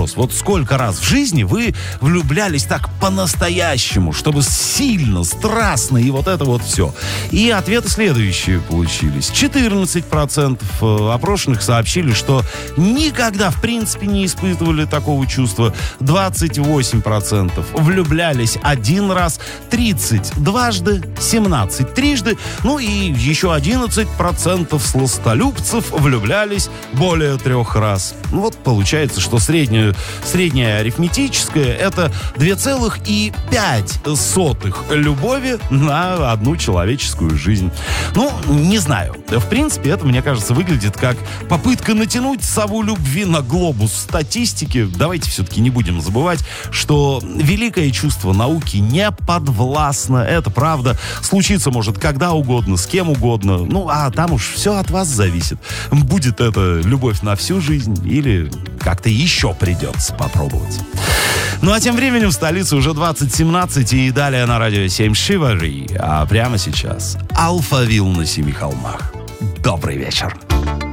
вопрос. Вот сколько раз в жизни вы влюблялись так по-настоящему, чтобы сильно, страстно и вот это вот все? И ответы следующие получились. 14% опрошенных сообщили, что никогда, в принципе, не испытывали такого чувства. 28% влюблялись один раз, 30 дважды, 17 трижды, ну и еще 11% сластолюбцев влюблялись более 3 раз. Ну вот получается, что средняя арифметическая это 2,5 любови на одну человеческую жизнь. Ну, не знаю. В принципе, это, мне кажется, выглядит как попытка натянуть сову любви на глобус статистики. Давайте все-таки не будем забывать, что великое чувство науки не подвластно. Это правда. Случиться может когда угодно, с кем угодно. Ну, а там уж все от вас зависит. Будет это любовь на всю жизнь или как-то еще придется попробовать. Ну, а тем временем в столице уже 20:17 и далее на радио 7 Шивари. А прямо сейчас Алфавил на 7 холмах. Добрый вечер.